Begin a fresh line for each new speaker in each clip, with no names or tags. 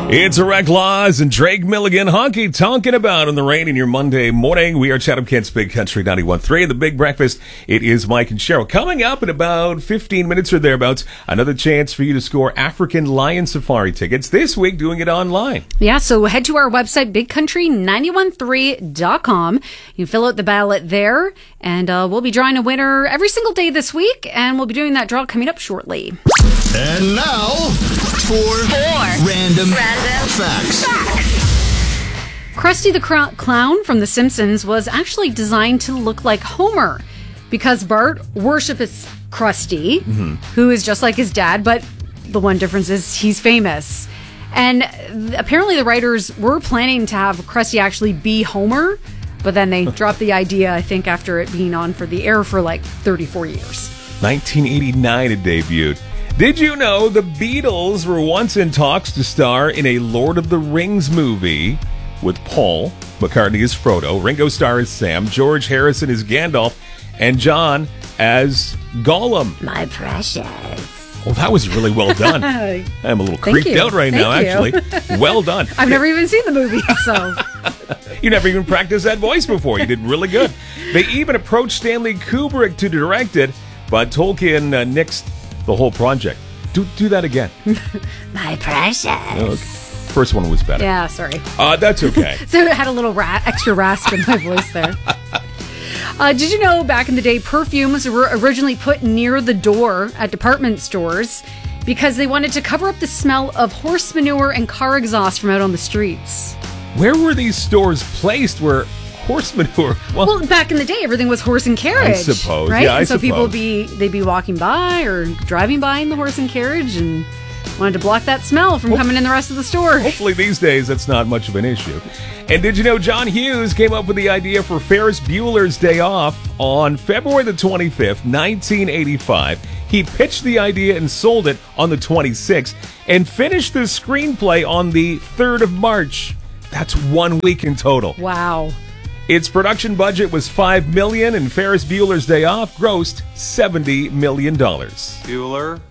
It's Erect Laws and Drake Milligan honky tonkin' about on the rain in your Monday morning. We are Chatham Kent's Big Country 91.3, The Big Breakfast. It is Mike and Cheryl. Coming up in about 15 minutes or thereabouts, another chance for you to score African Lion Safari tickets. This week, doing it online.
Yeah, so head to our website, bigcountry913.com. You can fill out the ballot there, and we'll be drawing a winner every single day this week, and we'll be doing that draw coming up shortly.
And now, four random facts.
Krusty the Clown from The Simpsons was actually designed to look like Homer because Bart worships Krusty, who is just like his dad, but the one difference is he's famous. And apparently the writers were planning to have Krusty actually be Homer, but then they dropped the idea, I think, after it being on for the air for like 34 years.
1989 it debuted. Did you know the Beatles were once in talks to star in a Lord of the Rings movie with Paul McCartney as Frodo, Ringo Starr as Sam, George Harrison as Gandalf, and John as Gollum?
My precious.
Oh, that was really well done. I'm a little creeped out right now, actually. Well done.
I've never even seen the movie, so...
You never even practiced that voice before. You did really good. They even approached Stanley Kubrick to direct it, but Tolkien nixed the whole project. Do that again.
My precious.
Okay. First one was better.
Yeah, sorry.
That's okay.
So it had a little extra rasp in my voice there. Did you know back in the day, perfumes were originally put near the door at department stores because they wanted to cover up the smell of horse manure and car exhaust from out on the streets?
Where were these stores placed where horse manure?
Well, back in the day, everything was horse and carriage.
I suppose,
right?
yeah,
and so people they'd be walking by or driving by in the horse and carriage and wanted to block that smell from coming in the rest of the store.
Hopefully these days that's not much of an issue. And did you know John Hughes came up with the idea for Ferris Bueller's Day Off on February the 25th, 1985. He pitched the idea and sold it on the 26th and finished the screenplay on the 3rd of March. That's 1 week in total.
Wow.
Its production budget was $5 million, and Ferris Bueller's Day Off grossed $70 million.
Bueller.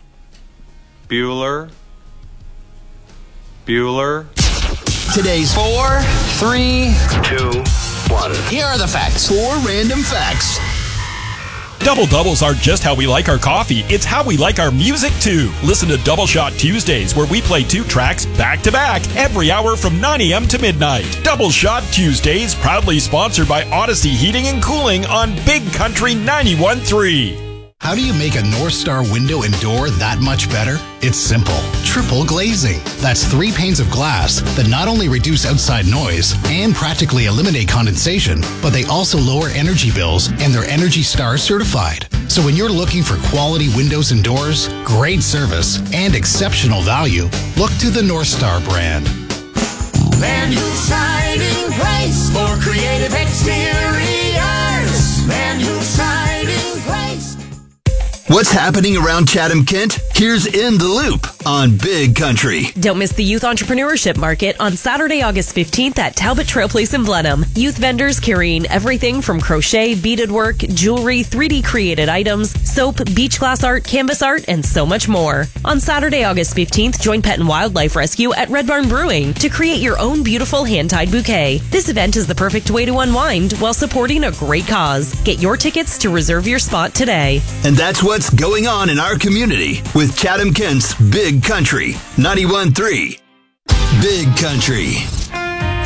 Today's
4, 3,
2, 1.
here are the facts.
Four random facts.
Double Doubles aren't just how we like our coffee, it's how we like our music too. Listen to Double Shot Tuesdays, where we play 2 tracks back to back every hour from 9 a.m. to midnight. Double Shot Tuesdays, proudly sponsored by Odyssey Heating and Cooling on Big Country 91.3.
How do you make a North Star window and door that much better? It's simple. Triple glazing. That's 3 panes of glass that not only reduce outside noise and practically eliminate condensation, but they also lower energy bills, and they're Energy Star certified. So when you're looking for quality windows and doors, great service, and exceptional value, look to the North Star brand.
Van Hool Siding Place for creative exteriors. Van Hool Siding Place.
What's happening around Chatham Kent? Here's In the Loop on Big Country.
Don't miss the Youth Entrepreneurship Market on Saturday, August 15th at Talbot Trail Place in Blenheim. Youth vendors carrying everything from crochet, beaded work, jewelry, 3D created items, soap, beach glass art, canvas art, and so much more. On Saturday, August 15th, join Pet and Wildlife Rescue at Red Barn Brewing to create your own beautiful hand-tied bouquet. This event is the perfect way to unwind while supporting a great cause. Get your tickets to reserve your spot today.
And that's what's going on in our community with Chatham Kent's Big Country 91.3. Big Country.